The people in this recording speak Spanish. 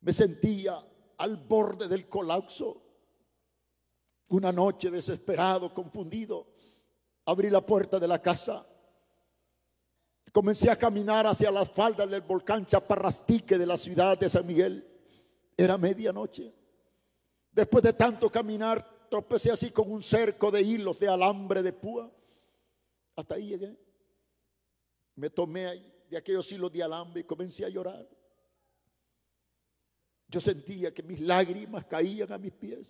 Me sentía al borde del colapso. Una noche, desesperado, confundido, abrí la puerta de la casa. Comencé a caminar hacia las faldas del volcán Chaparrastique de la ciudad de San Miguel. Era medianoche. Después de tanto caminar, tropecé así con un cerco de hilos de alambre de púa. Hasta ahí llegué. Me tomé de aquellos hilos de alambre y comencé a llorar. Yo sentía que mis lágrimas caían a mis pies.